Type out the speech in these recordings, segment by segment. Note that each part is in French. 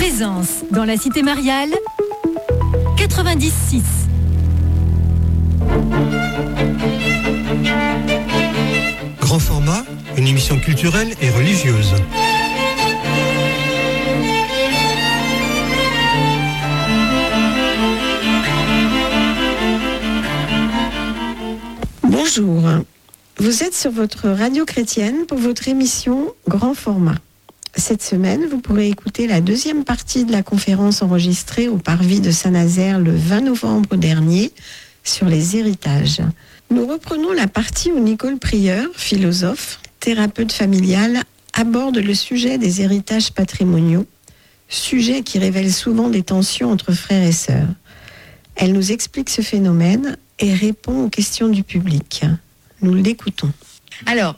Présence dans la Cité Mariale, 90.6. Grand format, une émission culturelle et religieuse. Bonjour, vous êtes sur votre radio chrétienne pour votre émission Grand format. Cette semaine, vous pourrez écouter la deuxième partie de la conférence enregistrée au Parvis de Saint-Nazaire le 20 novembre dernier sur les héritages. Nous reprenons la partie où Nicole Prieur, philosophe, thérapeute familiale, aborde le sujet des héritages patrimoniaux, sujet qui révèle souvent des tensions entre frères et sœurs. Elle nous explique ce phénomène et répond aux questions du public. Nous l'écoutons. Alors,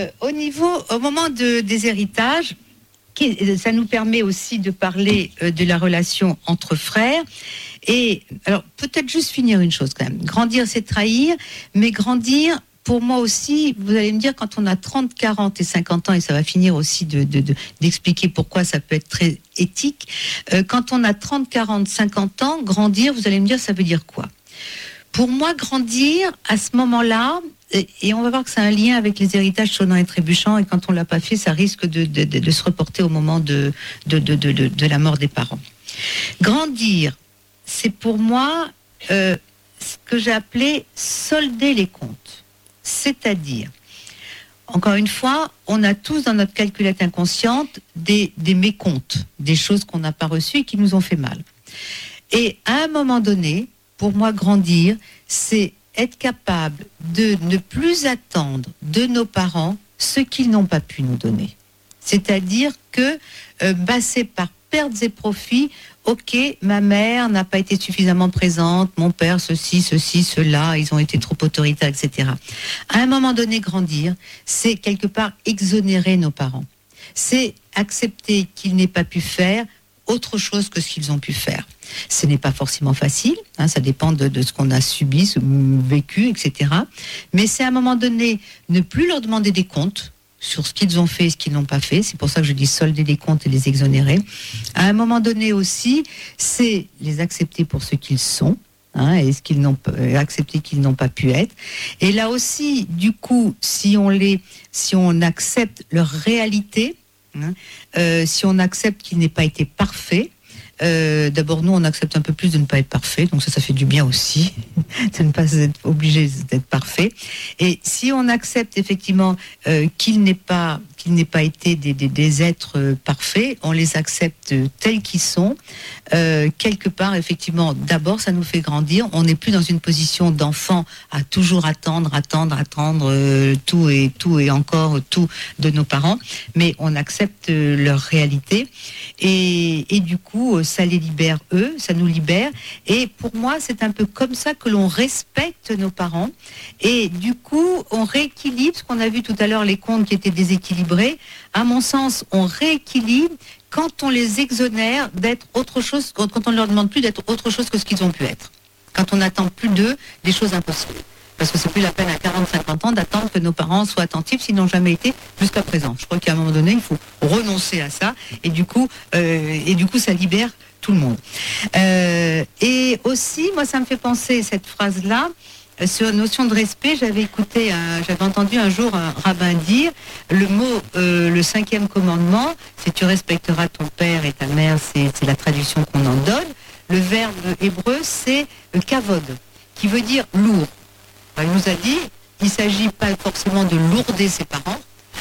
au moment des héritages, ça nous permet aussi de parler de la relation entre frères. Et alors, peut-être juste finir une chose quand même. Grandir, c'est trahir, mais grandir, pour moi aussi, vous allez me dire, quand on a 30, 40 et 50 ans, et ça va finir aussi d'expliquer pourquoi ça peut être très éthique, quand on a 30, 40, 50 ans, grandir, vous allez me dire, ça veut dire quoi ? Pour moi, grandir, à ce moment-là, et on va voir que c'est un lien avec les héritages sonnants et trébuchants, et quand on ne l'a pas fait, ça risque de se reporter au moment de la mort des parents. Grandir, c'est pour moi ce que j'ai appelé solder les comptes. C'est-à-dire, encore une fois, on a tous dans notre calculette inconsciente des mécomptes, des choses qu'on n'a pas reçues et qui nous ont fait mal. Et à un moment donné, pour moi, grandir, c'est être capable de ne plus attendre de nos parents ce qu'ils n'ont pas pu nous donner. C'est-à-dire que c'est par pertes et profits, ok, ma mère n'a pas été suffisamment présente, mon père, ceci, cela, ils ont été trop autoritaires, etc. À un moment donné, grandir, c'est quelque part exonérer nos parents. C'est accepter qu'ils n'aient pas pu faire autre chose que ce qu'ils ont pu faire. Ce n'est pas forcément facile, ça dépend de ce qu'on a subi, vécu, etc. Mais c'est à un moment donné ne plus leur demander des comptes sur ce qu'ils ont fait et ce qu'ils n'ont pas fait. C'est pour ça que je dis solder les comptes et les exonérer. À un moment donné aussi, c'est les accepter pour ce qu'ils sont, et accepter qu'ils n'ont pas pu être. Et là aussi, du coup, si on accepte leur réalité, si on accepte qu'il n'ait pas été parfait, d'abord nous on accepte un peu plus de ne pas être parfait, donc ça fait du bien aussi de ne pas être obligé d'être parfait. Et si on accepte effectivement qu'il n'ait pas été des êtres parfaits, on les accepte tels qu'ils sont, quelque part effectivement, d'abord ça nous fait grandir. On n'est plus dans une position d'enfant à toujours attendre tout et encore tout de nos parents, mais on accepte leur réalité et du coup ça les libère eux, ça nous libère. Et pour moi c'est un peu comme ça que l'on respecte nos parents, et du coup on rééquilibre ce qu'on a vu tout à l'heure, les comptes qui étaient déséquilibrés. À mon sens, on rééquilibre quand on les exonère d'être autre chose, quand on ne leur demande plus d'être autre chose que ce qu'ils ont pu être. Quand on n'attend plus d'eux des choses impossibles. Parce que c'est plus la peine à 40-50 ans d'attendre que nos parents soient attentifs s'ils n'ont jamais été jusqu'à présent. Je crois qu'à un moment donné, il faut renoncer à ça, et du coup ça libère tout le monde. Et aussi, moi ça me fait penser, cette phrase-là, sur la notion de respect, j'avais entendu un jour un rabbin dire le mot, le 5e commandement, c'est tu respecteras ton père et ta mère, c'est la traduction qu'on en donne. Le verbe hébreu, c'est kavod, qui veut dire lourd. Il nous a dit, il ne s'agit pas forcément de lourder ses parents,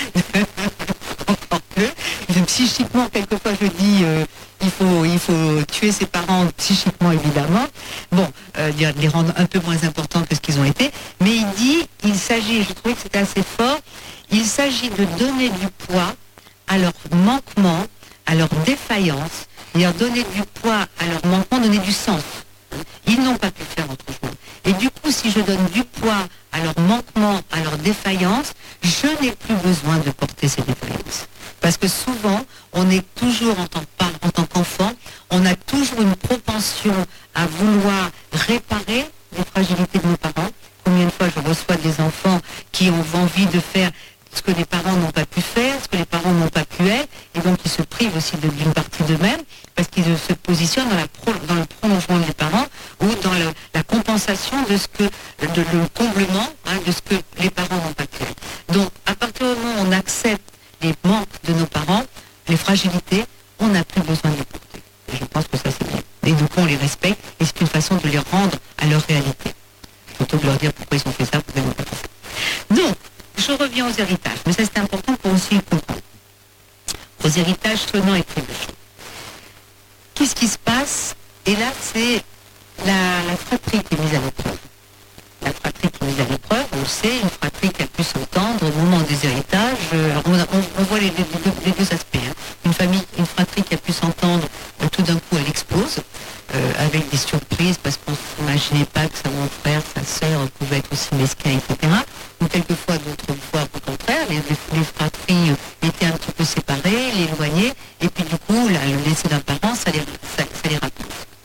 encore que, psychiquement, quelquefois je dis, il faut tuer ses parents psychiquement, évidemment, les rendre un peu moins importants que ce qu'ils ont été, mais il s'agit, je trouvais que c'était assez fort, il s'agit de donner du poids à leur manquement, à leur défaillance, c'est-à-dire donner du poids à leur manquement, donner du sens. Ils n'ont pas pu faire autre chose. Et du coup, si je donne du poids à leur manquement, à leur défaillance, je n'ai plus besoin de porter ces défaillances. Parce que souvent, on est toujours, en tant qu'enfant, on a toujours une propension à vouloir réparer les fragilités de nos parents. Combien de fois je reçois des enfants qui ont envie de faire ce que les parents n'ont pas pu faire, ce que les parents n'ont pas pu être, et donc ils se privent aussi d'une partie d'eux-mêmes. parce qu'ils se positionnent dans le prolongement des parents ou dans la compensation de le comblement de ce que les parents n'ont pas fait. Donc, à partir du moment où on accepte les manques de nos parents, les fragilités, on n'a plus besoin de les porter. Et je pense que ça, c'est bien. Et donc, on les respecte et c'est une façon de les rendre à leur réalité. Plutôt que de leur dire pourquoi ils ont fait ça, pourquoi ils n'ont pas fait ça. Donc, je reviens aux héritages. Mais ça, c'est important pour aussi comprendre. Aux héritages sonnants et trébuchants. Qu'est-ce qui se passe? Et là, c'est la fratrie qui est mise à l'épreuve. La fratrie qui est mise à l'épreuve, on le sait, une fratrie qui a pu s'entendre au moment des héritages. On voit les deux aspects. Une une fratrie qui a pu s'entendre, tout d'un coup, elle explose, avec des surprises, parce qu'on ne s'imaginait pas que mon frère, sa sœur pouvaient être aussi mesquins, etc. Ou quelquefois, d'autres fois, au contraire, les fratries étaient un petit peu séparées, éloignées, et puis du coup, le décès d'un parent, ça les rapproche.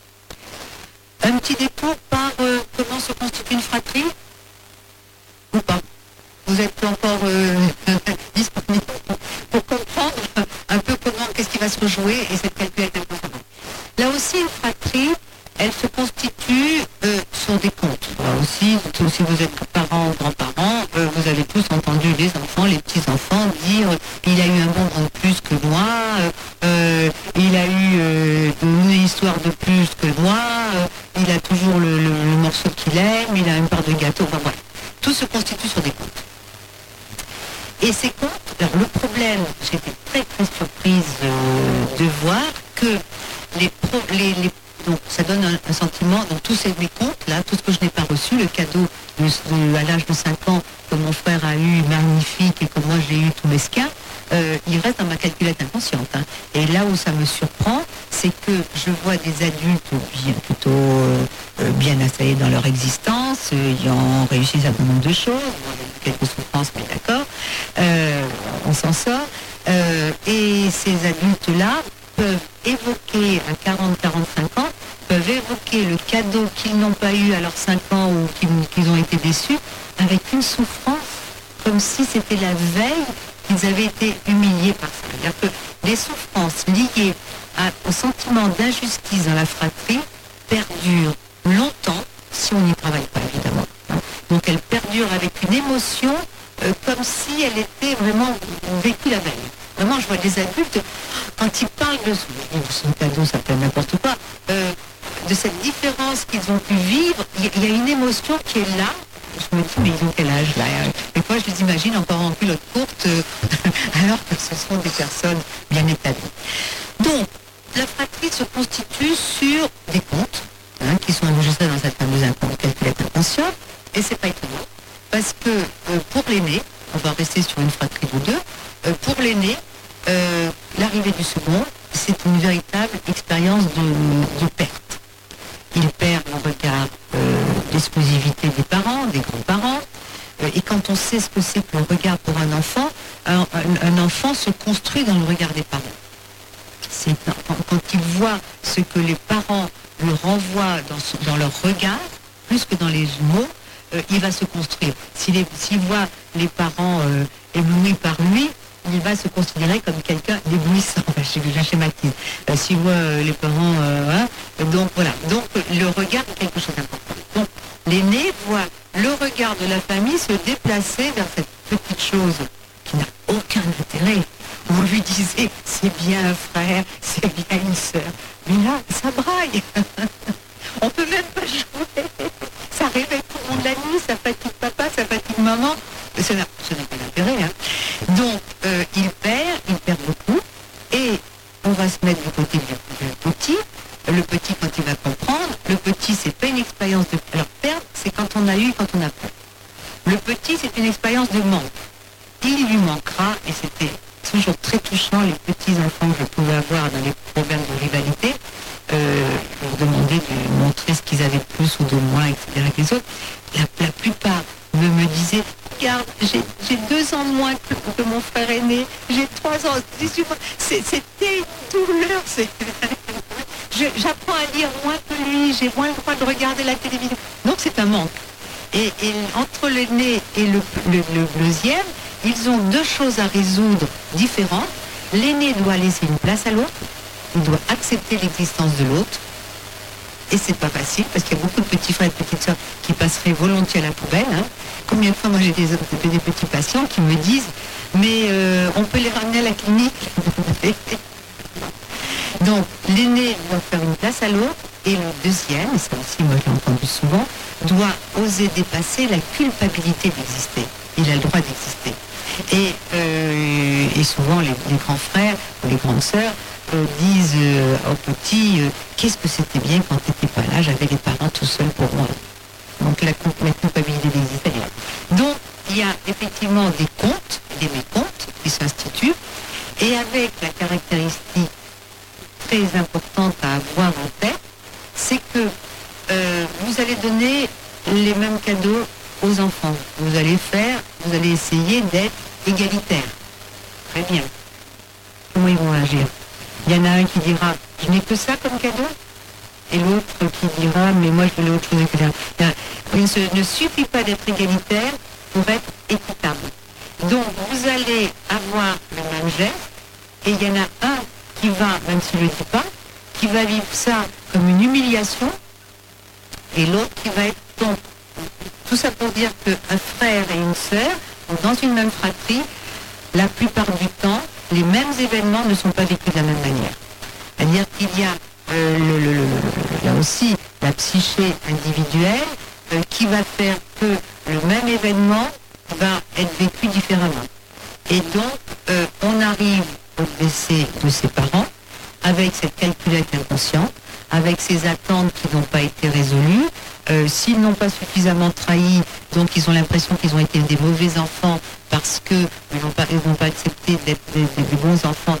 Un petit détour par comment se constitue une fratrie ou pas? Vous êtes encore disponible pour comprendre un peu qu'est-ce qui va se rejouer et cette calculette importante. Là aussi, une fratrie, elle se constitue sur des comptes. Là aussi, si vous êtes parents ou grands-parents, vous avez tous entendu les enfants, les petits-enfants dire « il a eu un bonbon de plus que moi, il a eu une histoire de plus que moi, il a toujours le morceau qu'il aime, il a une part de gâteau. » Enfin voilà, tout se constitue sur des comptes. Et ces comptes, alors le problème, j'étais très très surprise de voir que donc ça donne un sentiment, donc tous mes comptes, là, tout ce que je n'ai pas reçu, le cadeau à l'âge de 5 ans que mon frère a eu magnifique et que moi j'ai eu tout mesquin, il reste dans ma calculette inconsciente. Et là où ça me surprend, c'est que je vois des adultes bien installés dans leur existence, ayant réussi un certain nombre de choses, quelques souffrances, mais d'accord, on s'en sort. Et ces adultes-là peuvent évoquer à 40-45 ans, peuvent évoquer le cadeau qu'ils n'ont pas eu à leurs 5 ans ou qu'ils ont été déçus, avec une souffrance, comme si c'était la veille qu'ils avaient été humiliés par ça. C'est-à-dire que les souffrances liées au sentiment d'injustice dans la fratrie perdurent longtemps, si on n'y travaille pas évidemment. Donc elles perdurent avec une émotion comme si elle était vraiment vécue la veille. Vraiment, je vois des adultes, quand ils parlent de son cadeau, ça fait n'importe quoi, de cette différence qu'ils ont pu vivre, il y a une émotion qui est là. Je me dis, mais ils ont quel âge là? Des fois, je les imagine encore en culotte courte, alors que ce sont des personnes bien établies. Donc, la fratrie se constitue sur des comptes, qui sont enregistrés dans cette fameuse calculette inconsciente, et c'est pas étonnant, parce que pour l'aîné, on va rester sur une fratrie de deux, pour l'aîné, l'arrivée du second, c'est une véritable expérience de perte. Il perd le regard d'exclusivité des parents, des grands-parents, et quand on sait ce que c'est que le regard pour un enfant, un enfant se construit dans le regard des parents. Quand il voit ce que les parents lui renvoient dans leur regard, plus que dans les mots, il va se construire. S'il voit les parents éblouis par lui, il va se considérer comme quelqu'un d'éblouissant. Je schématise. S'il voit les parents... donc voilà. Donc le regard est quelque chose d'important. Donc l'aîné voit le regard de la famille se déplacer vers cette petite chose qui n'a aucun intérêt. On lui disait, c'est bien un frère, c'est bien une sœur. Mais là, ça braille. On peut même pas jouer. Ça réveille tout le monde la nuit, ça fatigue papa, ça fatigue maman. Ça n'a pas d'intérêt. Donc, il perd beaucoup. Et on va se mettre du côté du petit. Le petit, quand il va comprendre, le petit, c'est pas une expérience de... Alors, perdre, c'est quand on a eu, quand on a pas. Le petit, c'est une expérience de manque. Il lui manquera, et c'était toujours très touchant, les petits enfants que je pouvais avoir dans les problèmes de rivalité, leur demander de montrer ce qu'ils avaient de plus ou de moins, etc. que les autres. La plupart me disaient, regarde, j'ai 2 ans de moins que mon frère aîné, j'ai 3 ans, 18 mois, c'était une douleur, j'apprends à lire moins que lui, j'ai moins le droit de regarder la télévision. Donc c'est un manque. Et entre l'aîné et le deuxième, ils ont 2 choses à résoudre différentes. L'aîné doit laisser une place à l'autre, il doit accepter l'existence de l'autre. Et c'est pas facile, parce qu'il y a beaucoup de petits frères et de petites sœurs qui passeraient volontiers à la poubelle. Hein. Combien de fois, moi, j'ai des petits patients qui me disent « Mais on peut les ramener à la clinique ?» Donc, l'aîné doit faire une place à l'autre, et le deuxième, et ça aussi, moi, je l'ai entendu souvent, doit oser dépasser la culpabilité d'exister. Il a le droit d'exister. Et souvent, les grands frères ou les grandes sœurs disent aux petits qu'est-ce que c'était bien quand tu n'étais pas là, j'avais les parents tout seuls pour moi. Donc la culpabilité d'exister est là. Donc il y a effectivement des comptes, des mécomptes qui s'instituent, et avec la caractéristique très importante à avoir en tête, c'est que vous allez donner les mêmes cadeaux aux enfants. Vous allez essayer d'être égalitaire. Très bien. Comment ils vont agir? Il y en a un qui dira « Je n'ai que ça comme cadeau » et l'autre qui dira « Mais moi, je veux autre chose, etc. » Il ne suffit pas d'être égalitaire pour être équitable. Donc, vous allez avoir le même geste, et il y en a un qui va, même s'il ne le dit pas, qui va vivre ça comme une humiliation, et l'autre qui va être donc. Tout ça pour dire qu'un frère et une sœur, dans une même fratrie, la plupart du temps, les mêmes événements ne sont pas vécus de la même manière. C'est-à-dire qu'il y a là aussi la psyché individuelle qui va faire que le même événement va être vécu différemment. Et donc, on arrive au décès de ses parents avec cette calculette inconsciente, avec ces attentes qui n'ont pas été résolues. S'ils n'ont pas suffisamment trahi, donc ils ont l'impression qu'ils ont été des mauvais enfants parce qu'ils n'ont pas accepté d'être des bons enfants.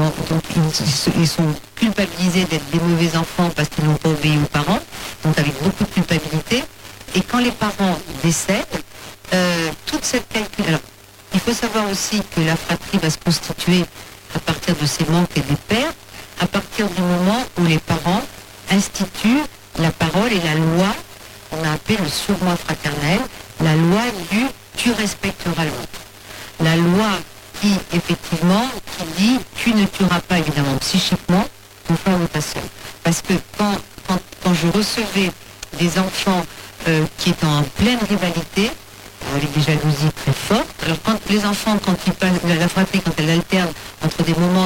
Ils sont culpabilisés d'être des mauvais enfants parce qu'ils n'ont pas obéi aux parents, donc avec beaucoup de culpabilité. Et quand les parents décèdent, toute cette calcul... Alors, il faut savoir aussi que la fratrie va se constituer à partir de ces manques et des pertes, à partir du moment où les parents instituent la parole et la loi, on a appelé le surmoi fraternel, la loi du « tu respecteras l'autre ». La loi qui, effectivement, qui dit « tu ne tueras pas, évidemment, psychiquement, ton frère ou ta sœur ». Parce que quand je recevais des enfants qui étaient en pleine rivalité, avec des jalousies très fortes. Alors quand les enfants, quand ils passent, la fratrie, quand elle alterne entre des moments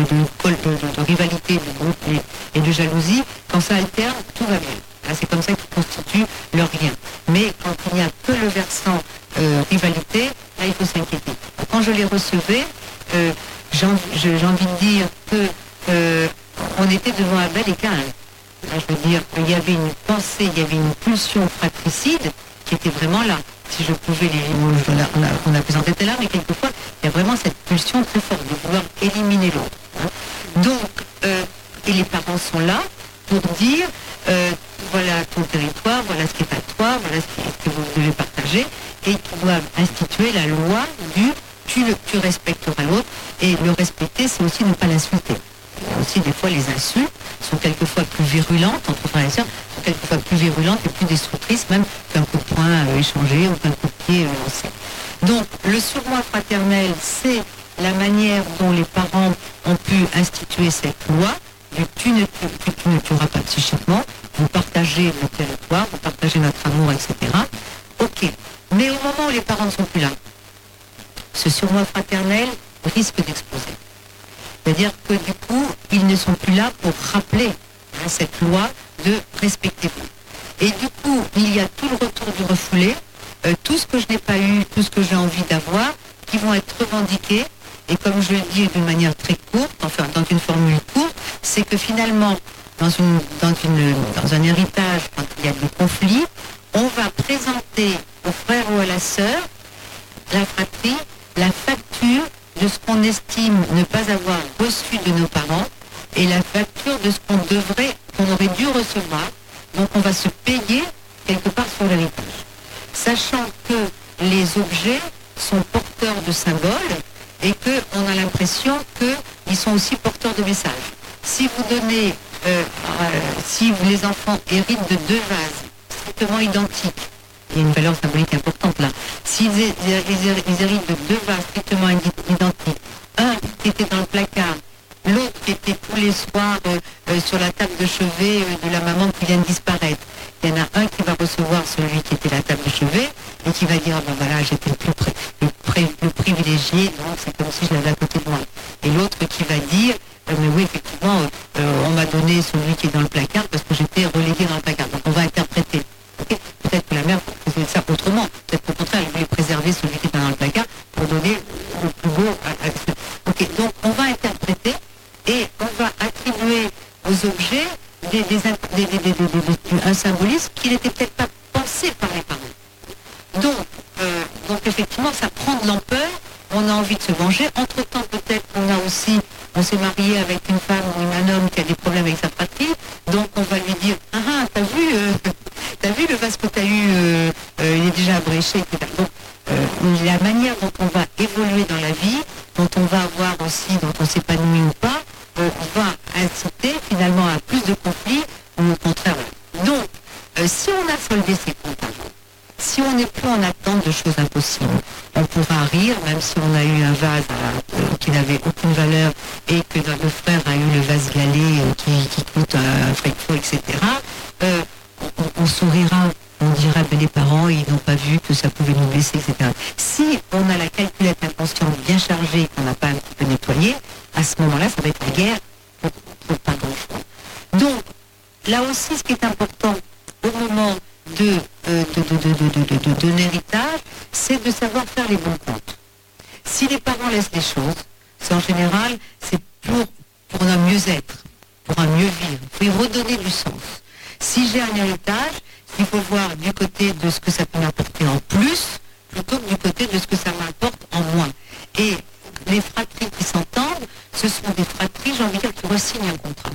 de rivalité, de groupe et de jalousie, quand ça alterne, tout va bien. Là, c'est comme ça qu'ils constituent leur lien. Mais quand il n'y a que le versant rivalité, là, il faut s'inquiéter. Quand je les recevais, j'ai envie de dire que on était devant Abel et Caïn. Là, je veux dire qu'il y avait une pensée, il y avait une pulsion fratricide qui était vraiment là. Si je pouvais on a présenté tout à l'heure, mais quelquefois, il y a vraiment cette pulsion très forte de vouloir éliminer l'autre. Hein. Donc, et les parents sont là pour dire, voilà ton territoire, voilà ce qui est à toi, voilà ce que vous devez partager, et qui doivent instituer la loi du tu respecteras l'autre, et le respecter, c'est aussi ne pas l'insulter. Il y a aussi des fois les insultes sont quelquefois plus virulentes entre frères et sœurs, sont quelquefois plus virulentes et plus destructrices même qu'un coup de poing échangé ou qu'un coup de pied lancé. Donc le surmoi fraternel, c'est la manière dont les parents ont pu instituer cette loi du tu ne tueras pas psychiquement, vous partagez le territoire, vous partagez notre amour, etc. Ok, mais au moment où les parents ne sont plus là, ce surmoi fraternel risque d'exploser. C'est-à-dire que du coup, ils ne sont plus là pour rappeler cette loi de respectez-vous. Et du coup, il y a tout le retour du refoulé, tout ce que je n'ai pas eu, tout ce que j'ai envie d'avoir, qui vont être revendiqués. Et comme je le dis d'une manière très courte, enfin dans une formule courte, c'est que finalement, dans un héritage, quand il y a des conflits, on va présenter au frère ou à la sœur, la fratrie, la facture de ce qu'on estime ne pas avoir reçu de nos parents et la facture de ce qu'on aurait dû recevoir. Donc on va se payer quelque part sur l'héritage. Sachant que les objets sont porteurs de symboles et qu'on a l'impression qu'ils sont aussi porteurs de messages. Si vous donnez, si les enfants héritent de 2 vases strictement identiques, il y a une valeur symbolique importante là. S'ils héritent de 2 vases strictement identiques, un qui était dans le placard l'autre qui était tous les soirs sur la table de chevet de la maman qui vient de disparaître. Il y en a un qui va recevoir celui qui était la table de chevet et qui va dire, ben voilà, j'étais le privilégié, donc c'est comme si je l'avais à côté de moi. Et l'autre qui va dire, mais oui, effectivement, on m'a donné celui qui est dans le placard parce que j'étais relégué dans le placard. Donc on va interpréter. Okay. Peut-être que la mère faisait ça autrement. Peut-être qu'au contraire, elle voulait préserver celui qui était dans le placard pour donner le plus beau à... Ok, donc on va interpréter et on va attribuer aux objets un symbolisme qui n'était peut-être pas pensé par les parents. Donc effectivement, ça prend de l'ampleur, on a envie de se venger. Entre-temps, peut-être on s'est marié avec une femme ou un homme qui a des problèmes avec sa fratrie, donc on va lui dire, t'as vu le vase que t'as eu, il est déjà abréché, etc. Donc, la manière dont on va évoluer dans la vie, dont on va avoir aussi, dont on s'épanouit ou pas, va inciter finalement à plus de conflits ou au contraire. Donc, si on a solvé ces comptes avant, si on n'est plus en attente de choses impossibles, on pourra rire, même si on a eu un vase qui n'avait aucune valeur et que notre frère a eu le vase galé qui coûte un fricot, etc. On sourira, on dira, ben les parents, ils n'ont pas vu que ça pouvait nous blesser, etc. Si on a la calculette inconsciente bien chargée, qu'on n'a pas un petit peu nettoyée, à ce moment-là, ça va être la guerre pour pas grand-chose. Donc, là aussi, ce qui est important au moment de l'héritage, c'est de savoir faire les bons comptes. Si les parents laissent les choses, c'est en général, c'est pour un mieux-être, pour un mieux vivre. Il faut y redonner du sens. Si j'ai un héritage, il faut voir du côté de ce que ça peut m'apporter en plus, plutôt que du côté de ce que ça m'apporte en moins. Et les fratries qui s'entendent, ce sont des fratries, j'ai envie de dire, qui re-signent un contrat.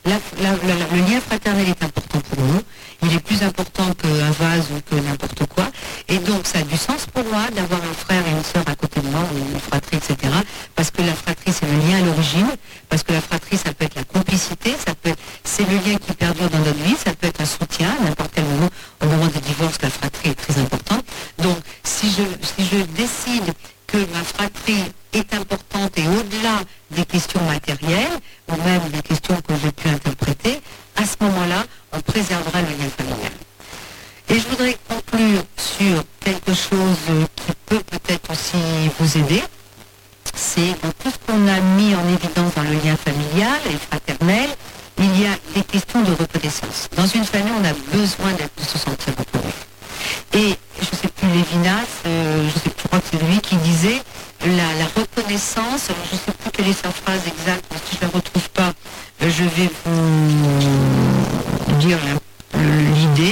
Le lien fraternel est important pour nous. Il est plus important qu'un vase ou que n'importe quoi. Et donc, ça a du sens pour moi d'avoir un frère et une sœur à côté de moi, ou une fratrie, etc. Parce que la fratrie, c'est le lien à l'origine. Parce que la fratrie, ça peut être la complicité. C'est le lien qui perdure dans notre vie. Ça peut être un soutien à n'importe quel moment. Au moment du divorce, la fratrie est très importante. Donc, si je décide que ma fratrie est importante et au-delà des questions matérielles, ou même des questions que j'ai pu interpréter, à ce moment-là, on préservera le lien familial. Et je voudrais conclure sur quelque chose qui peut peut-être aussi vous aider. C'est dans tout ce qu'on a mis en évidence dans le lien familial et fraternel, il y a des questions de reconnaissance. Dans une famille, on a besoin de se sentir reconnu. Et je ne sais plus, Lévinas, je crois que c'est lui qui disait la reconnaissance, je ne sais plus quelle est sa phrase exacte, mais si je ne la retrouve pas, je vais vous dire l'idée.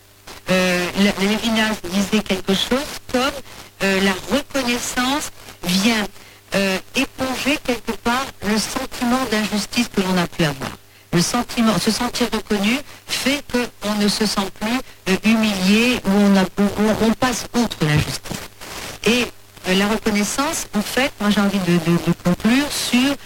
Lévinas disait quelque chose comme la reconnaissance vient éponger quelque part le sentiment d'injustice que l'on a pu avoir. Se sentir reconnu fait qu'on ne se sent plus humilié ou on passe outre l'injustice. Et la reconnaissance, en fait, moi j'ai envie de conclure sur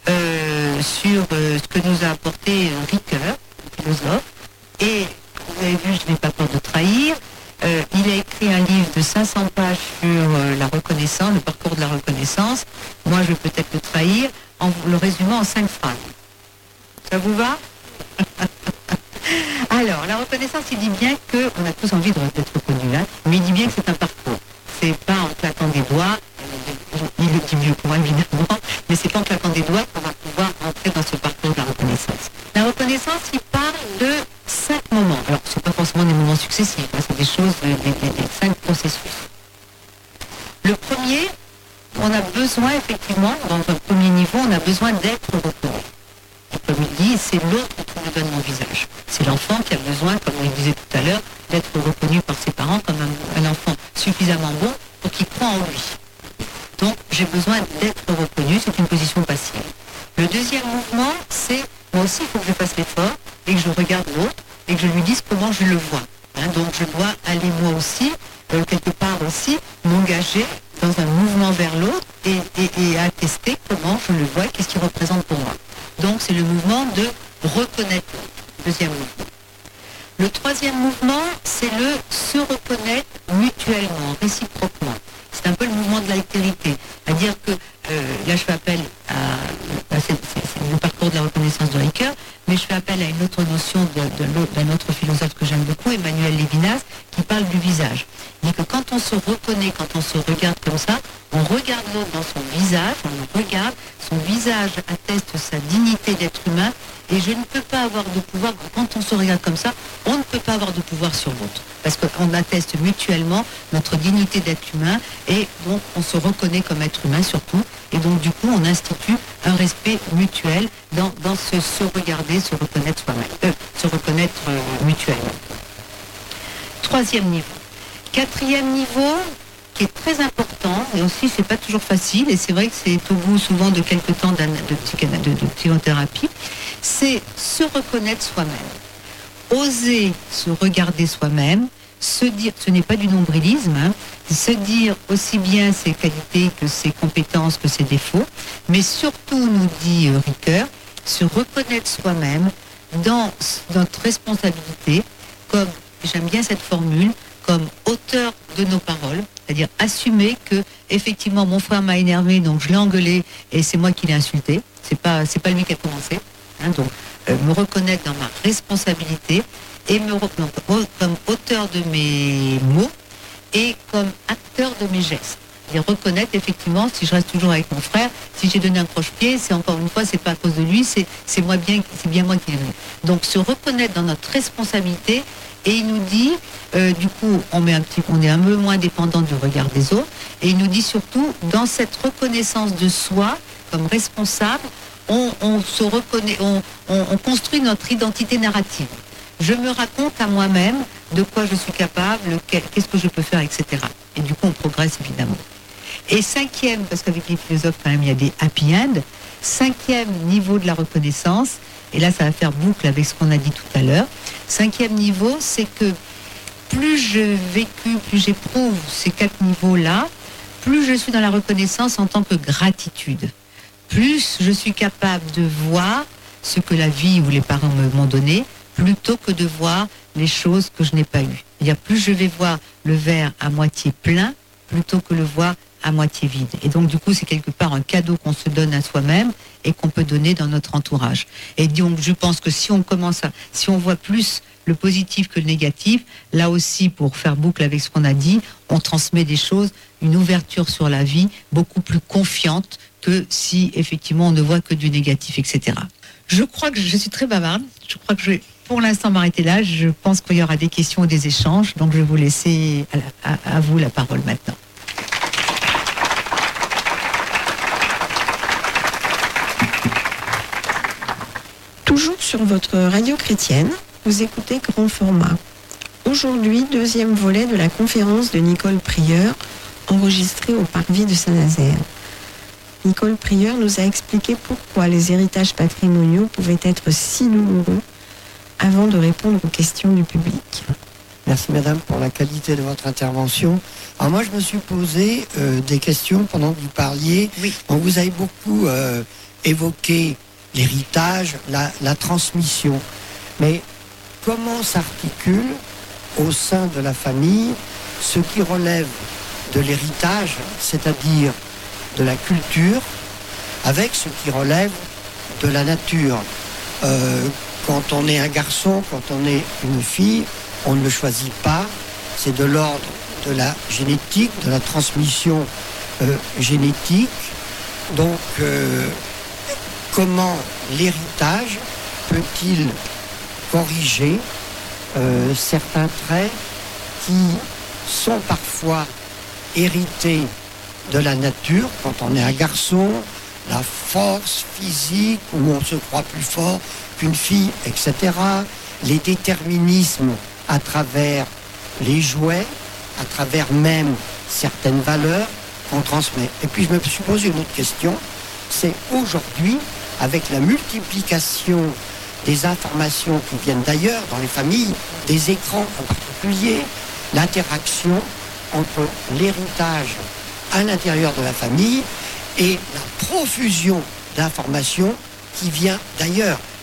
ce que nous a apporté Ricoeur, le philosophe. Et vous avez vu, je n'ai pas peur de trahir. Il a écrit un livre de 500 pages sur la reconnaissance, le parcours de la reconnaissance. Moi, je vais peut-être le trahir en le résumant en 5 phrases. Ça vous va? Alors, la reconnaissance, il dit bien qu'on a tous envie d'être reconnu, hein, mais il dit bien que c'est un parcours. C'est pas en claquant des doigts, il le dit mieux que moi évidemment, mais c'est pas en claquant des doigts qu'on va pouvoir entrer dans ce parcours de la reconnaissance. La reconnaissance, il parle de 5 moments. Alors, c'est pas forcément des moments successifs, hein, c'est des choses, des 5 processus. Le premier, on a besoin effectivement, dans un premier niveau, on a besoin d'être reconnu. Comme il dit, c'est l'autre qui nous donne mon visage. C'est l'enfant qui a besoin, comme on le disait tout à l'heure, d'être reconnu par ses parents comme un enfant suffisamment bon pour qu'il croit en lui. Donc, j'ai besoin d'être reconnu, c'est une position passive. Le deuxième mouvement, c'est, moi aussi, il faut que je fasse l'effort et que je regarde l'autre et que je lui dise comment je le vois. Hein, donc, je dois aller moi aussi, quelque part aussi, m'engager dans un mouvement vers l'autre et attester comment je le vois et qu'est-ce qu'il représente pour moi. Donc, c'est le mouvement de reconnaître l'autre. Deuxième mouvement. Le troisième mouvement, c'est le se reconnaître mutuellement, réciproquement. C'est un peu le mouvement de l'altérité. C'est-à-dire que, là, je fais appel à c'est le parcours de la reconnaissance de Ricoeur, mais je fais appel à une autre notion d'un autre philosophe que j'aime beaucoup, Emmanuel Lévinas, qui parle du visage. Il dit que quand on se reconnaît, quand on se regarde comme ça, on regarde l'autre dans son visage, on le regarde, son visage atteste sa dignité d'être humain, et je ne peux pas avoir de pouvoir, quand on se regarde comme ça, on ne peut pas avoir de pouvoir sur l'autre. Parce qu'on atteste mutuellement notre dignité d'être humain, et donc on se reconnaît comme être humain surtout, et donc du coup on institue un respect mutuel dans se regarder, se reconnaître soi-même, se reconnaître mutuellement. Troisième niveau. Quatrième niveau, qui est très important, et aussi c'est pas toujours facile, et c'est vrai que c'est au bout souvent de quelques temps de psychothérapie, c'est se reconnaître soi-même. Oser se regarder soi-même, se dire, ce n'est pas du nombrilisme, se dire aussi bien ses qualités que ses compétences, que ses défauts, mais surtout, nous dit Ricoeur, se reconnaître soi-même dans notre responsabilité, comme, j'aime bien cette formule, comme auteur de nos paroles, c'est-à-dire assumer que effectivement mon frère m'a énervé, donc je l'ai engueulé et c'est moi qui l'ai insulté. C'est pas lui qui a commencé. Donc me reconnaître dans ma responsabilité et comme auteur de mes mots et comme acteur de mes gestes. Et reconnaître effectivement, si je reste toujours avec mon frère, si j'ai donné un croche-pied, c'est encore une fois, c'est pas à cause de lui, c'est bien moi qui l'ai donné. Donc se reconnaître dans notre responsabilité. Et il nous dit, du coup, on est un peu moins dépendant du regard des autres. Et il nous dit surtout, dans cette reconnaissance de soi comme responsable, on se reconnaît, on construit notre identité narrative. Je me raconte à moi-même de quoi je suis capable, qu'est-ce que je peux faire, etc. Et du coup, on progresse évidemment. Et cinquième, parce qu'avec les philosophes, quand même, il y a des happy end. Cinquième niveau de la reconnaissance, et là, ça va faire boucle avec ce qu'on a dit tout à l'heure. Cinquième niveau, c'est que plus je vécu, plus j'éprouve ces 4 niveaux-là, plus je suis dans la reconnaissance en tant que gratitude. Plus je suis capable de voir ce que la vie ou les parents m'ont donné, plutôt que de voir les choses que je n'ai pas eues. C'est-à-dire, plus je vais voir le verre à moitié plein, plutôt que le voir à moitié vide. Et donc, du coup, c'est quelque part un cadeau qu'on se donne à soi-même et qu'on peut donner dans notre entourage. Et donc, je pense que si on voit plus le positif que le négatif, là aussi, pour faire boucle avec ce qu'on a dit, on transmet des choses, une ouverture sur la vie, beaucoup plus confiante que si, effectivement, on ne voit que du négatif, etc. Je crois que je suis très bavarde. Je crois que je vais, pour l'instant, m'arrêter là. Je pense qu'il y aura des questions ou des échanges. Donc, je vais vous laisser à vous la parole maintenant. Toujours sur votre radio chrétienne, vous écoutez Grand Format. Aujourd'hui, deuxième volet de la conférence de Nicole Prieur, enregistrée au Parvis de Saint-Nazaire. Nicole Prieur nous a expliqué pourquoi les héritages patrimoniaux pouvaient être si douloureux avant de répondre aux questions du public. Merci madame pour la qualité de votre intervention. Alors moi je me suis posé des questions pendant que vous parliez. Oui. Donc, vous avez beaucoup évoqué l'héritage, la transmission. Mais comment s'articule au sein de la famille ce qui relève de l'héritage, c'est-à-dire de la culture, avec ce qui relève de la nature. Quand on est un garçon, quand on est une fille, on ne le choisit pas. C'est de l'ordre de la génétique, de la transmission génétique. Donc, comment l'héritage peut-il corriger certains traits qui sont parfois hérités de la nature, quand on est un garçon, la force physique, où on se croit plus fort qu'une fille, etc. Les déterminismes à travers les jouets, à travers même certaines valeurs qu'on transmet. Et puis je me suis posé une autre question, c'est aujourd'hui, avec la multiplication des informations qui viennent d'ailleurs dans les familles, des écrans en particulier, l'interaction entre l'héritage à l'intérieur de la famille et la profusion d'informations qui vient d'ailleurs.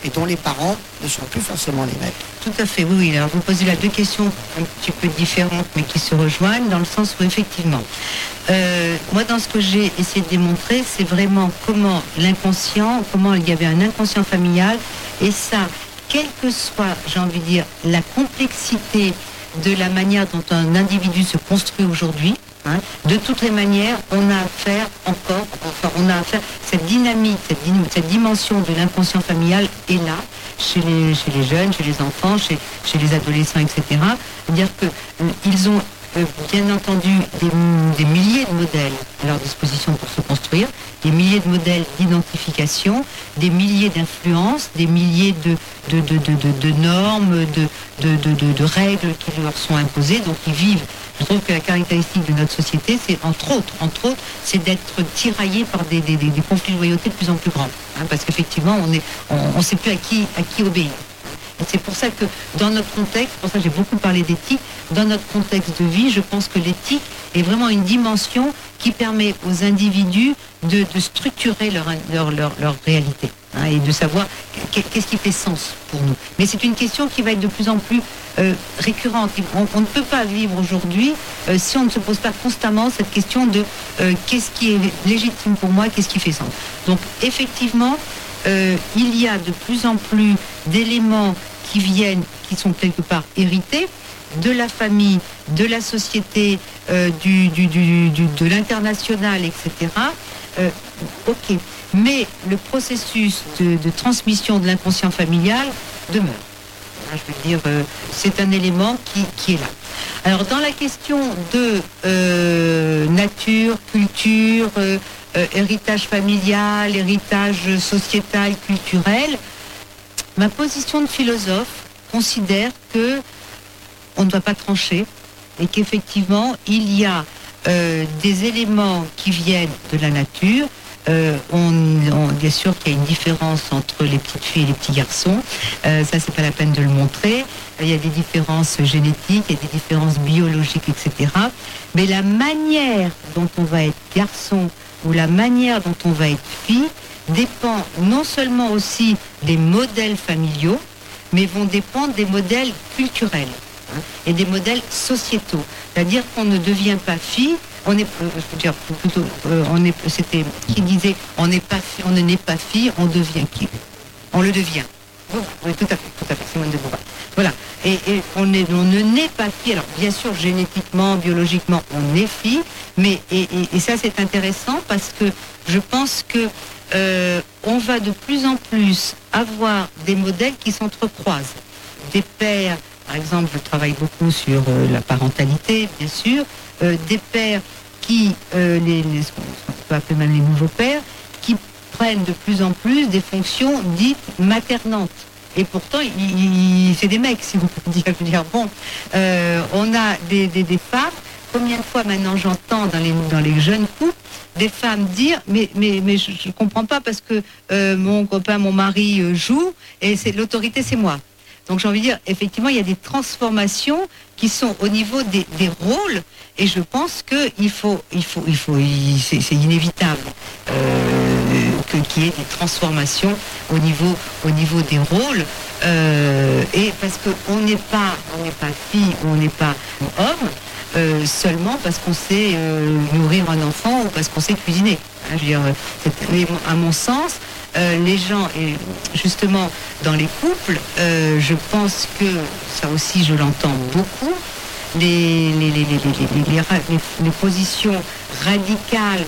et dont les parents ne sont plus forcément les maîtres. Tout à fait, oui. Alors vous posez là deux questions un petit peu différentes, mais qui se rejoignent, dans le sens où effectivement, moi dans ce que j'ai essayé de démontrer, c'est vraiment comment comment il y avait un inconscient familial, et ça, quelle que soit, j'ai envie de dire, la complexité de la manière dont un individu se construit aujourd'hui, de toutes les manières, on a affaire cette dynamique, cette dimension de l'inconscient familial est là, chez les jeunes, chez les enfants, chez les adolescents, etc. C'est-à-dire qu'ils ont bien entendu des milliers de modèles à leur disposition pour se construire, des milliers de modèles d'identification, des milliers d'influences, des milliers de normes, de règles qui leur sont imposées, donc ils vivent. Je trouve que la caractéristique de notre société, c'est entre autres, c'est d'être tiraillé par des conflits de loyauté de plus en plus grands. Parce qu'effectivement, on ne sait plus à qui obéir. Et c'est pour ça que dans notre contexte, pour ça que j'ai beaucoup parlé d'éthique, dans notre contexte de vie, je pense que l'éthique est vraiment une dimension qui permet aux individus de structurer leur réalité, et de savoir qu'est-ce qui fait sens pour nous. Mais c'est une question qui va être de plus en plus récurrente. On ne peut pas vivre aujourd'hui si on ne se pose pas constamment cette question de qu'est-ce qui est légitime pour moi, qu'est-ce qui fait sens. Donc effectivement, il y a de plus en plus d'éléments qui sont quelque part hérités de la famille, de la société, de l'international, etc. Ok, mais le processus de transmission de l'inconscient familial demeure. Je veux dire, c'est un élément qui est là. Alors, dans la question de nature, culture, héritage familial, héritage sociétal, culturel, ma position de philosophe considère que on ne doit pas trancher et qu'effectivement, il y a des éléments qui viennent de la nature. Bien sûr qu'il y a une différence entre les petites filles et les petits garçons. Ça, c'est pas la peine de le montrer. Il y a des différences génétiques, il y a des différences biologiques, etc. Mais la manière dont on va être garçon ou la manière dont on va être fille dépend non seulement aussi des modèles familiaux, mais vont dépendre des modèles culturels et des modèles sociétaux. C'est-à-dire qu'on ne devient pas fille, on est, c'était qui disait, on ne naît pas fille, on devient qui? On le devient. Oui, tout à fait, Simone de Beauvoir. Voilà. Et on ne naît pas fille. Alors, bien sûr, génétiquement, biologiquement, on est fille, mais et ça, c'est intéressant parce que je pense que on va de plus en plus avoir des modèles qui s'entrecroisent. Des pères, par exemple, je travaille beaucoup sur la parentalité, bien sûr, des pères qui, ce qu'on peut appeler même les nouveaux pères, qui prennent de plus en plus des fonctions dites maternantes. Et pourtant, c'est des mecs, si vous pouvez dire. Je veux dire, bon, on a des femmes. Combien de fois maintenant j'entends dans les jeunes couples des femmes dire mais je comprends pas parce que mon copain, mon mari joue et l'autorité c'est moi. Donc j'ai envie de dire, effectivement, il y a des transformations qui sont au niveau des rôles, et je pense que c'est inévitable qu'il y ait des transformations au niveau des rôles, et parce qu'on n'est pas fille ou on n'est pas homme seulement parce qu'on sait nourrir un enfant ou parce qu'on sait cuisiner. Je veux dire, à mon sens, les gens, et justement dans les couples, je pense que ça aussi je l'entends beaucoup, les positions radicales,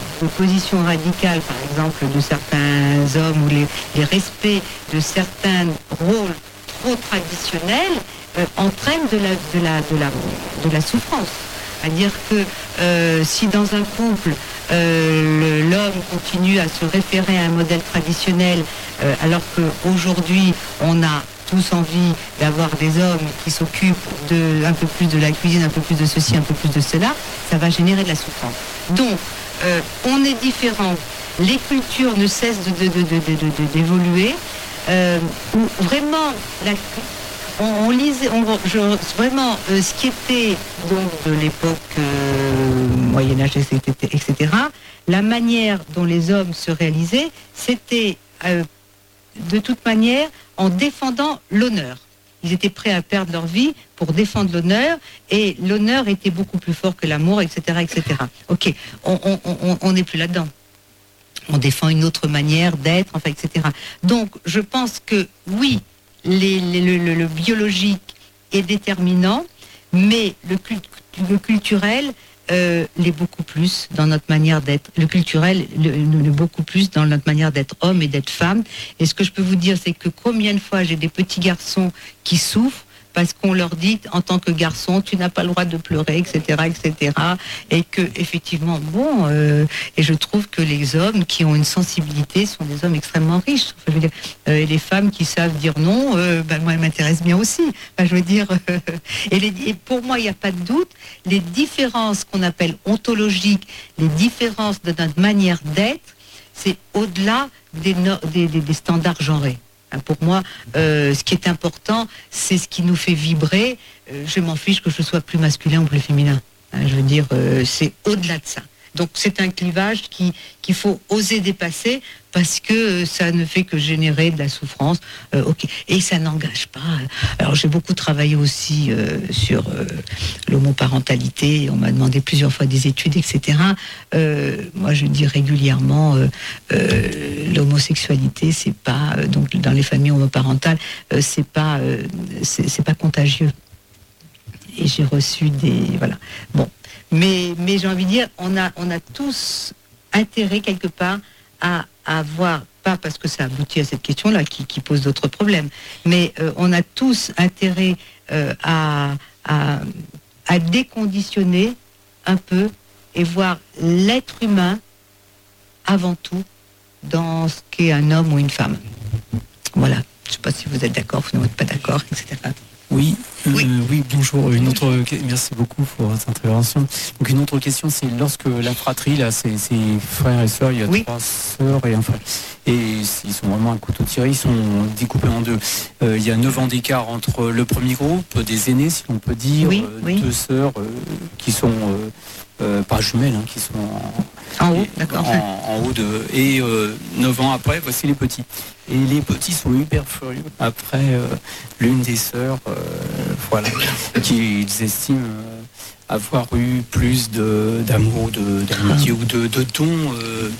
par exemple de certains hommes, ou les respects de certains rôles trop traditionnels entraînent de la souffrance. C'est-à-dire que si dans un couple, l'homme continue à se référer à un modèle traditionnel, alors qu'aujourd'hui, on a tous envie d'avoir des hommes qui s'occupent un peu plus de la cuisine, un peu plus de ceci, un peu plus de cela, ça va générer de la souffrance. Donc, on est différents. Les cultures ne cessent d'évoluer. Vraiment, on lisait vraiment ce qui était donc de l'époque Moyen-Âge, etc. La manière dont les hommes se réalisaient, c'était de toute manière en défendant l'honneur. Ils étaient prêts à perdre leur vie pour défendre l'honneur, et l'honneur était beaucoup plus fort que l'amour, etc., etc. Ok, on n'est plus là-dedans. On défend une autre manière d'être, enfin, etc. Donc, je pense que oui, le biologique est déterminant, mais le culturel l'est beaucoup plus dans notre manière d'être. Le culturel l'est beaucoup plus dans notre manière d'être homme et d'être femme. Et ce que je peux vous dire, c'est que combien de fois j'ai des petits garçons qui souffrent parce qu'on leur dit, en tant que garçon, tu n'as pas le droit de pleurer, etc., etc. Et que, effectivement, et je trouve que les hommes qui ont une sensibilité sont des hommes extrêmement riches. Enfin, je veux dire, et les femmes qui savent dire non, moi, elles m'intéressent bien aussi. Enfin, je veux dire, et pour moi, il n'y a pas de doute, les différences qu'on appelle ontologiques, les différences de notre manière d'être, c'est au-delà des standards genrés. Pour moi, ce qui est important, c'est ce qui nous fait vibrer. Je m'en fiche que je sois plus masculin ou plus féminin. Je veux dire, c'est au-delà de ça. Donc c'est un clivage qu'il faut oser dépasser, parce que ça ne fait que générer de la souffrance. Et ça n'engage pas. Alors j'ai beaucoup travaillé aussi sur l'homoparentalité. On m'a demandé plusieurs fois des études, etc. Moi je dis régulièrement, l'homosexualité, c'est pas, donc dans les familles homoparentales, c'est pas contagieux. Et j'ai reçu voilà. Bon. Mais j'ai envie de dire, on a tous intérêt quelque part à avoir, pas parce que ça aboutit à cette question-là qui pose d'autres problèmes, mais on a tous intérêt à déconditionner un peu et voir l'être humain avant tout dans ce qu'est un homme ou une femme. Voilà. Je ne sais pas si vous êtes d'accord, vous n'êtes pas d'accord, etc. Oui, bonjour. Merci beaucoup pour votre intervention. Donc une autre question, c'est lorsque la fratrie, là, c'est frères et sœurs, il y a 3 sœurs et un frère. Et ils sont vraiment un couteau tiré, ils sont découpés en 2. Il y a 9 ans d'écart entre le premier groupe, des aînés, si on peut dire, 2 sœurs qui sont pas jumelles, qui sont en haut, d'accord. En haut et 9 ans après, voici les petits. Et les petits sont hyper furieux après l'une des sœurs, qu'ils estiment avoir eu plus d'amour, d'amitié ou de dons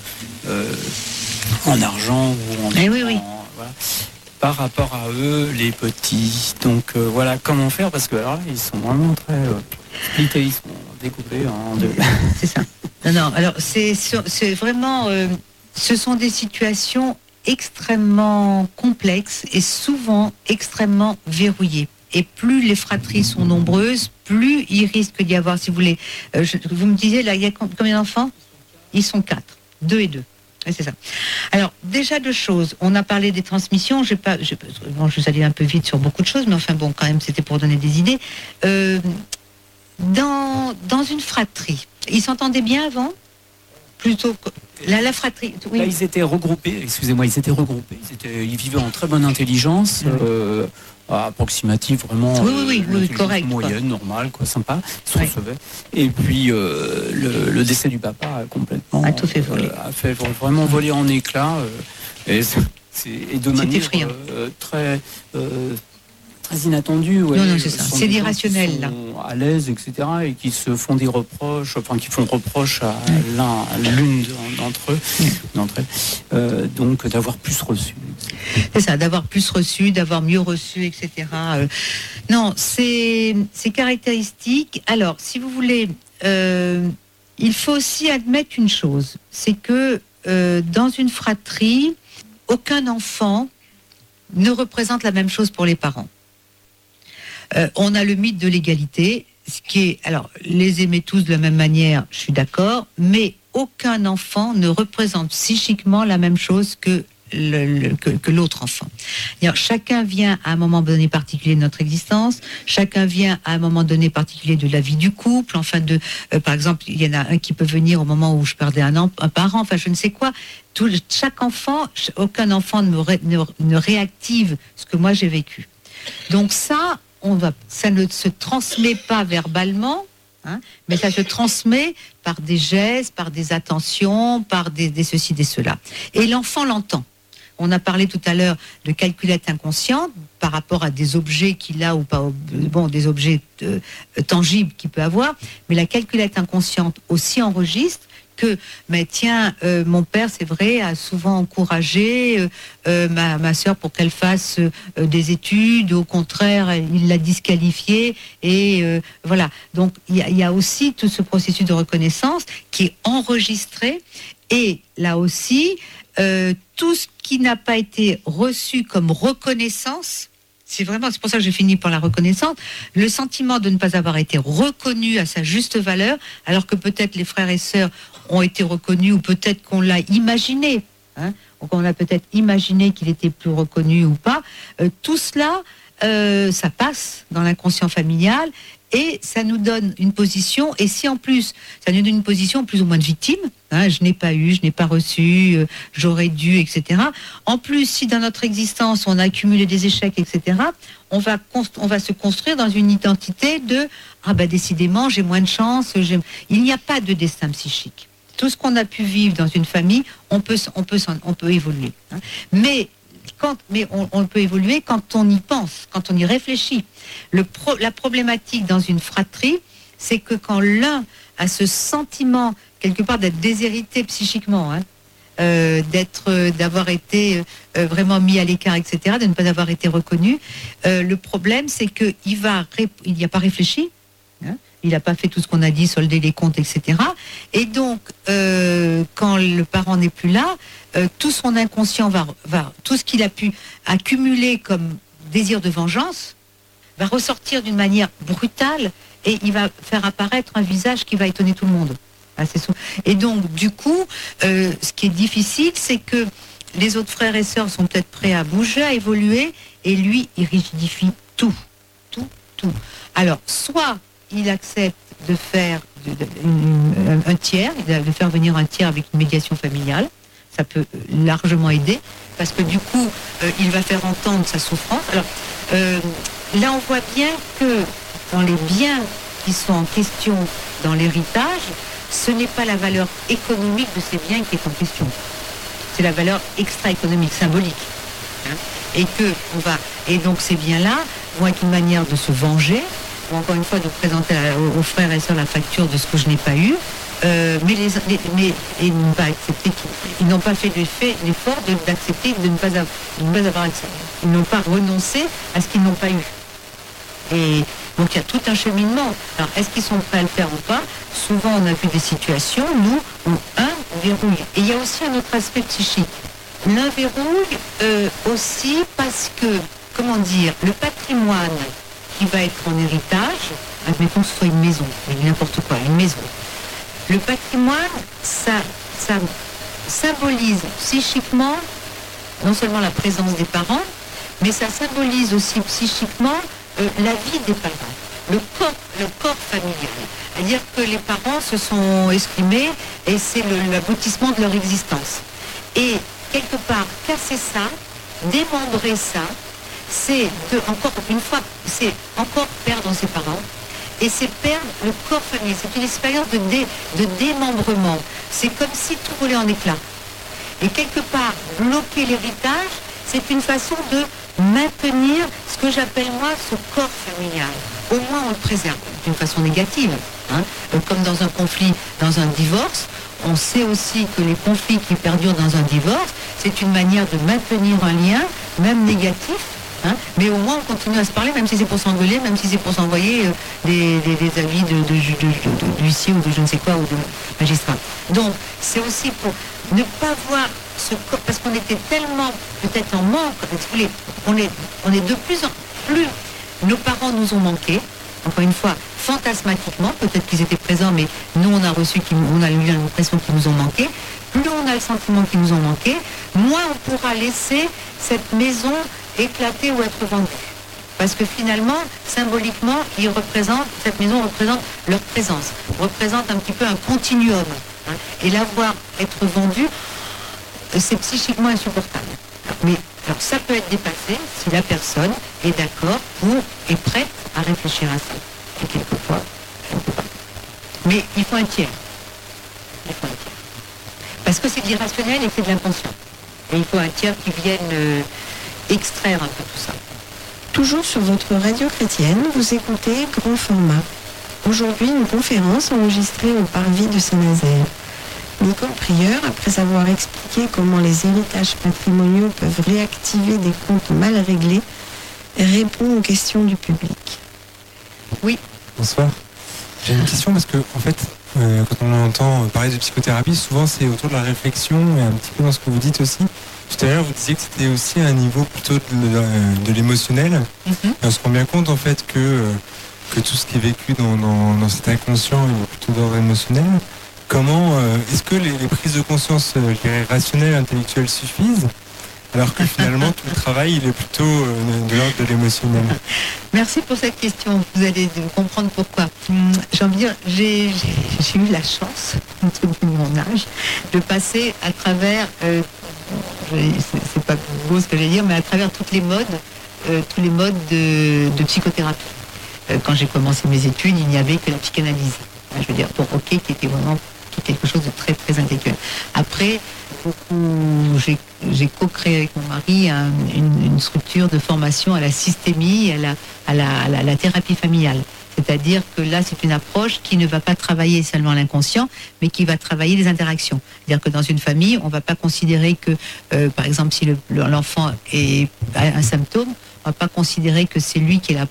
en argent ou en voilà, par rapport à eux, les petits. Donc voilà, comment faire, parce que alors, ils sont vraiment très splittés, ils sont découpés en 2. C'est ça. Non, alors c'est vraiment, ce sont des situations extrêmement complexes et souvent extrêmement verrouillées. Et plus les fratries sont nombreuses, plus il risque d'y avoir, si vous voulez... vous me disiez, là, il y a combien d'enfants ? Ils sont 4, 2 et 2. Oui, c'est ça. Alors, déjà 2 choses. On a parlé des transmissions. Je suis allée un peu vite sur beaucoup de choses, mais enfin bon, quand même, c'était pour donner des idées. Dans une fratrie, ils s'entendaient bien avant ? Plutôt que la fratrie. Oui. Là, ils étaient regroupés. Excusez-moi, ils vivaient en très bonne intelligence, approximative, vraiment. Oui, correct. Moyenne, normale, quoi, sympa. Ils se recevaient. Et puis le décès du papa a complètement. A tout fait voler. A fait vraiment voler en éclats. Et de manière très inattendu. Non, c'est ça. C'est l'irrationnel, là. À l'aise, etc. Et qui se font des reproches, qui font reproche à l'une d'entre elles, donc d'avoir plus reçu. C'est ça, d'avoir plus reçu, d'avoir mieux reçu, etc. Non, c'est caractéristique. Alors, si vous voulez, il faut aussi admettre une chose, c'est que dans une fratrie, aucun enfant ne représente la même chose pour les parents. On a le mythe de l'égalité, ce qui est, alors, les aimer tous de la même manière, je suis d'accord, mais aucun enfant ne représente psychiquement la même chose que l'autre enfant. Alors, chacun vient à un moment donné particulier de notre existence, chacun vient à un moment donné particulier de la vie du couple, par exemple, il y en a un qui peut venir au moment où je perdais un parent, enfin je ne sais quoi. Chaque enfant, aucun enfant ne réactive ce que moi j'ai vécu. Donc ça ne se transmet pas verbalement, mais ça se transmet par des gestes, par des attentions, par des ceci, des cela. Et l'enfant l'entend. On a parlé tout à l'heure de calculette inconsciente par rapport à des objets qu'il a ou pas, des objets tangibles qu'il peut avoir. Mais la calculette inconsciente aussi enregistre que, mais tiens, mon père, c'est vrai, a souvent encouragé ma sœur pour qu'elle fasse des études. Au contraire, il l'a disqualifiée. Et voilà. Donc, il y a aussi tout ce processus de reconnaissance qui est enregistré. Et là aussi, tout ce qui n'a pas été reçu comme reconnaissance, c'est pour ça que je finis par la reconnaissance, le sentiment de ne pas avoir été reconnu à sa juste valeur, alors que peut-être les frères et sœurs ont été reconnus, ou peut-être qu'on l'a imaginé, qu'on a peut-être imaginé qu'il était plus reconnu ou pas. Tout cela, ça passe dans l'inconscient familial, et ça nous donne une position, et si en plus, ça nous donne une position plus ou moins de victime, je n'ai pas eu, je n'ai pas reçu, j'aurais dû, etc. En plus, si dans notre existence, on a accumulé des échecs, etc., on va se construire dans une identité de « Ah ben décidément, j'ai moins de chance. » Il n'y a pas de destin psychique. Tout ce qu'on a pu vivre dans une famille, on peut évoluer. Mais on peut évoluer quand on y pense, quand on y réfléchit. La problématique dans une fratrie, c'est que quand l'un a ce sentiment, quelque part, d'être déshérité psychiquement, d'avoir été vraiment mis à l'écart, etc., de ne pas avoir été reconnu, le problème, c'est qu'il n'y a pas réfléchi, il n'a pas fait tout ce qu'on a dit, solder les comptes, etc. Et donc, quand le parent n'est plus là, tout son inconscient tout ce qu'il a pu accumuler comme désir de vengeance va ressortir d'une manière brutale, et il va faire apparaître un visage qui va étonner tout le monde. Et donc, du coup, ce qui est difficile, c'est que les autres frères et sœurs sont peut-être prêts à bouger, à évoluer, et lui, il rigidifie tout. Alors, soit il accepte de faire un tiers, de faire venir un tiers avec une médiation familiale. Ça peut largement aider, parce que du coup, il va faire entendre sa souffrance. Alors, là, on voit bien que dans les biens qui sont en question dans l'héritage, ce n'est pas la valeur économique de ces biens qui est en question. C'est la valeur extra-économique, symbolique. Et donc ces biens-là vont être une manière de se venger, ou encore une fois de présenter aux frères et sœurs la facture de ce que je n'ai pas eu, mais ils n'ont pas accepté, ils n'ont pas fait l'effort d'accepter de ne pas avoir accepté. Ils n'ont pas renoncé à ce qu'ils n'ont pas eu. Et donc il y a tout un cheminement. Alors est-ce qu'ils sont prêts à le faire ou pas? Souvent on a vu des situations, nous, où un verrouille. Et il y a aussi un autre aspect psychique. L'un verrouille aussi parce que, le patrimoine qui va être en héritage, admettons que ce soit une maison, n'importe quoi, une maison. Le patrimoine, ça symbolise psychiquement non seulement la présence des parents, mais ça symbolise aussi psychiquement la vie des parents, le corps familial. C'est-à-dire que les parents se sont exprimés et c'est l'aboutissement de leur existence. Et quelque part, casser ça, démembrer ça, c'est encore perdre ses parents, et c'est perdre le corps familial. C'est une expérience de démembrement. C'est comme si tout volait en éclats. Et quelque part, bloquer l'héritage, c'est une façon de maintenir ce que j'appelle moi ce corps familial. Au moins on le préserve d'une façon négative. Comme dans un conflit, dans un divorce, on sait aussi que les conflits qui perdurent dans un divorce, c'est une manière de maintenir un lien, même négatif, mais au moins on continue à se parler, même si c'est pour s'engueuler, même si c'est pour s'envoyer des avis de l'huissier ou de je ne sais quoi, ou de magistrat. Donc c'est aussi pour ne pas voir ce corps, parce qu'on était tellement peut-être en manque, on est de plus en plus, nos parents nous ont manqué, encore une fois, fantasmatiquement, peut-être qu'ils étaient présents, mais nous on a eu l'impression qu'ils nous ont manqué. Plus on a le sentiment qu'ils nous ont manqué, moins on pourra laisser cette maison éclater ou être vendue. Parce que finalement, symboliquement, cette maison représente leur présence, représente un petit peu un continuum. Et la voir être vendue, c'est psychiquement insupportable. Mais alors ça peut être dépassé si la personne est d'accord est prête à réfléchir à ça. Et quelquefois, je ne peux pas. Mais il faut un tiers. Parce que c'est de l'irrationnel et c'est de l'inconscient. Et il faut un tiers qui vienne extraire un peu tout ça. Toujours sur votre radio chrétienne, vous écoutez Grand Format. Aujourd'hui, une conférence enregistrée au Parvis de Saint-Nazaire. Nicole Prieur, après avoir expliqué comment les héritages patrimoniaux peuvent réactiver des comptes mal réglés, répond aux questions du public. Oui. Bonsoir. J'ai une question parce que, en fait, quand on entend parler de psychothérapie, souvent c'est autour de la réflexion et un petit peu dans ce que vous dites aussi. Tout à l'heure, vous disiez que c'était aussi un niveau plutôt de l'émotionnel. Mm-hmm. Et on se rend bien compte, en fait, que tout ce qui est vécu dans cet inconscient est plutôt d'ordre émotionnel. Comment est-ce que les prises de conscience, je dirais, rationnelles, intellectuelles suffisent, alors que finalement tout le travail il est plutôt de l'ordre de l'émotionnel? Merci pour cette question. Vous allez comprendre pourquoi. J'ai envie de dire, j'ai eu la chance, de mon âge, de passer à travers, c'est pas beau ce que je vais dire, mais à travers tous les modes de psychothérapie. Quand j'ai commencé mes études, il n'y avait que la psychanalyse. Je veux dire, pour qui était vraiment quelque chose de très très intellectuel. Après, j'ai co-créé avec mon mari une structure de formation à la systémie, à la thérapie familiale. C'est-à-dire que là, c'est une approche qui ne va pas travailler seulement l'inconscient, mais qui va travailler les interactions. C'est-à-dire que dans une famille, on ne va pas considérer que, par exemple, si l'enfant a un symptôme, on ne va pas considérer que c'est lui qui est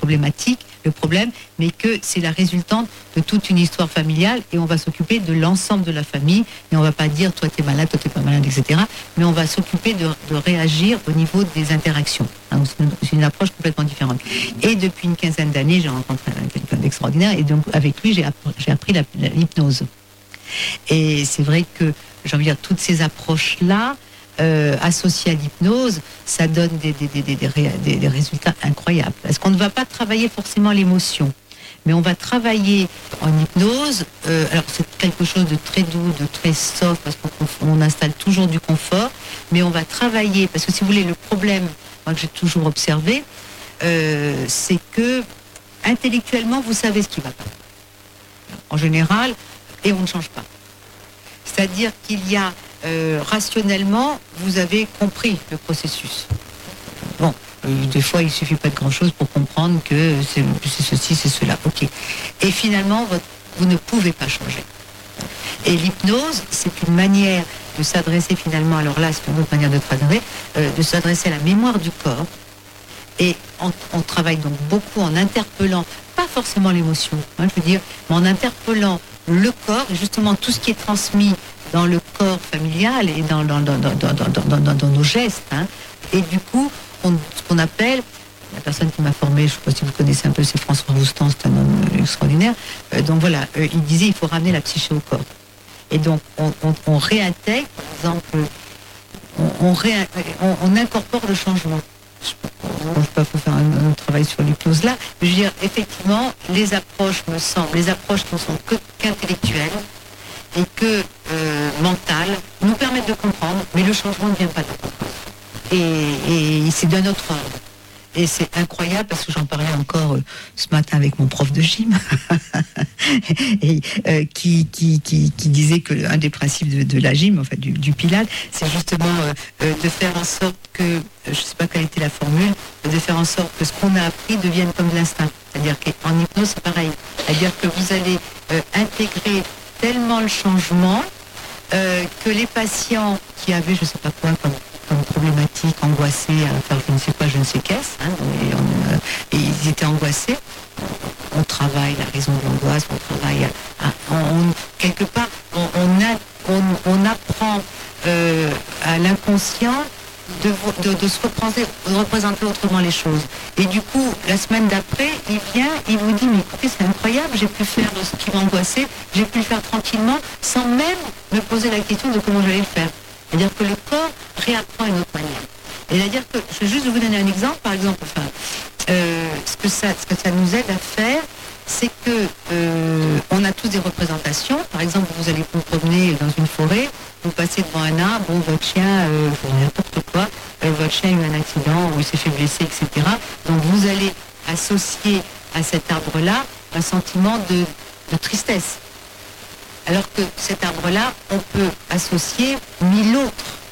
le problème, mais que c'est la résultante de toute une histoire familiale et on va s'occuper de l'ensemble de la famille et on ne va pas dire toi t'es malade, toi t'es pas malade, etc. Mais on va s'occuper de réagir au niveau des interactions. Donc, c'est une approche complètement différente. Et depuis une quinzaine d'années, j'ai rencontré quelqu'un d'extraordinaire et donc avec lui, j'ai appris l'hypnose. Et c'est vrai que, j'ai envie de dire, toutes ces approches-là, associé à l'hypnose, ça donne des résultats incroyables. Parce qu'on ne va pas travailler forcément l'émotion, mais on va travailler en hypnose. Alors c'est quelque chose de très doux, de très soft, parce qu'on installe toujours du confort, mais on va travailler, parce que si vous voulez, le problème, moi que j'ai toujours observé, c'est que intellectuellement, vous savez ce qui ne va pas. En général, et on ne change pas. C'est-à-dire qu'il y a rationnellement, vous avez compris le processus. Bon, des fois, il ne suffit pas de grand-chose pour comprendre que c'est ceci, c'est cela. Ok. Et finalement, vous ne pouvez pas changer. Et l'hypnose, c'est une manière de s'adresser finalement, alors là, c'est une autre manière de s'adresser à la mémoire du corps. Et on travaille donc beaucoup en interpellant, pas forcément l'émotion, je veux dire, mais en interpellant le corps, et justement tout ce qui est transmis dans le corps familial et dans nos gestes. Et du coup, ce qu'on appelle, la personne qui m'a formé, je ne sais pas si vous connaissez un peu, c'est François Roustan, c'est un homme extraordinaire. Donc voilà, il disait il faut ramener la psyché au corps. Et donc on réintègre, par exemple, on incorpore le changement. Je ne sais pas, il faut faire un travail sur l'hypnose là. Mais je veux dire, effectivement, les approches ne sont qu'intellectuelles et que mentales nous permettent de comprendre, mais le changement ne vient pas de là. Et c'est d'un autre ordre. Et c'est incroyable parce que j'en parlais encore ce matin avec mon prof de gym et, qui disait que l'un des principes de la gym, en fait du Pilates, c'est justement de faire en sorte que, je ne sais pas quelle était la formule, de faire en sorte que ce qu'on a appris devienne comme de l'instinct. C'est-à-dire qu'en hypnose c'est pareil. C'est-à-dire que vous allez intégrer tellement le changement que les patients qui avaient, je ne sais pas quoi, comme problématique, angoissés, à faire je ne sais qu'est-ce, et ils étaient angoissés. On travaille la raison de l'angoisse, on travaille quelque part, on apprend à l'inconscient de se représenter autrement les choses. Et du coup, la semaine d'après, il vient, il vous dit, mais écoutez, c'est incroyable, j'ai pu faire ce qui m'angoissait, j'ai pu le faire tranquillement, sans même me poser la question de comment j'allais le faire. C'est-à-dire que le corps réapprend une autre manière. Et c'est-à-dire que, je vais juste vous donner un exemple, par exemple, ce que ça nous aide à faire, c'est que on a tous des représentations. Par exemple, vous allez vous promener dans une forêt, vous passez devant un arbre, votre chien, n'importe quoi, votre chien a eu un accident, ou il s'est fait blesser, etc. Donc vous allez associer à cet arbre-là un sentiment de tristesse. Alors que cet arbre-là, on peut associer 1000 autres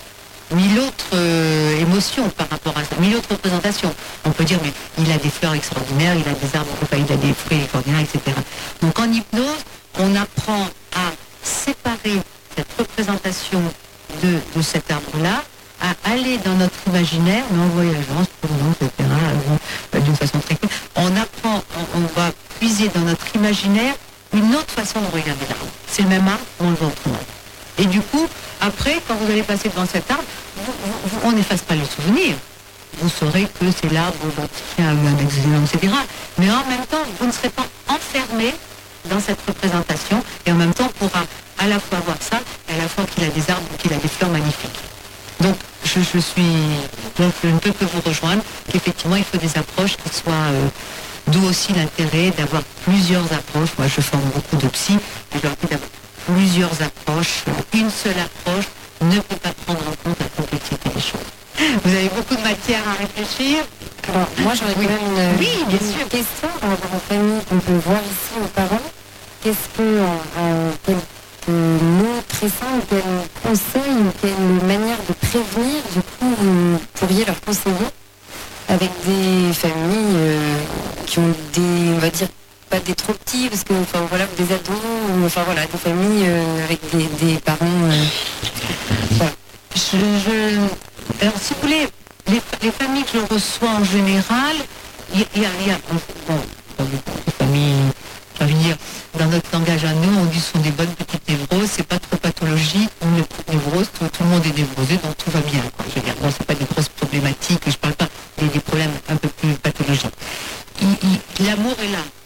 mille autres émotions par rapport à ça, mille autres représentations. On peut dire, mais il a des fleurs extraordinaires, il a des arbres, il a des fruits extraordinaires, etc. Donc en hypnose, on apprend à séparer cette représentation de cet arbre-là, à aller dans notre imaginaire, mais en voyageant, etc., d'une façon très claire. On apprend, on va puiser dans notre imaginaire une autre façon de regarder l'arbre. C'est le même arbre, on le voit autrement. Et du coup, après, quand vous allez passer devant cet arbre, on n'efface pas le souvenir. Vous saurez que c'est l'arbre qui a eu un accident, etc. Mais en même temps, vous ne serez pas enfermé dans cette représentation, et en même temps, on pourra à la fois voir ça, et à la fois qu'il a des arbres, qu'il a des fleurs magnifiques. Donc, je ne peux que vous rejoindre qu'effectivement, il faut des approches qui soient, d'où aussi l'intérêt d'avoir plusieurs approches. Moi, je forme beaucoup de psy, et je leur dis d'avoir plusieurs approches. Une seule approche ne peut pas prendre en compte la complexité des choses. Vous avez beaucoup de matière à réfléchir. Alors, moi, j'aurais quand même bien sûr. Une question par rapport aux familles qu'on peut voir ici aux parents. Qu'est-ce que, quelques mots très simples, quels conseils ou quelle manière de prévenir, du coup, vous pourriez leur conseiller avec des familles qui ont des, on va dire, pas des trop petits, parce que, enfin, voilà, des ados, ou, enfin, voilà, des familles avec des parents. Voilà. Alors, si vous voulez, les familles que je reçois en général, il y a des familles, j'ai envie de dire, dans notre langage à nous, on dit ce sont des bonnes petites névroses, c'est pas trop pathologique, une petite névrose, tout le monde est névrosé, donc tout va bien, quoi. Je veux dire, bon, c'est pas des grosses problématiques, je parle pas des problèmes un peu plus pathologiques. L'amour est là.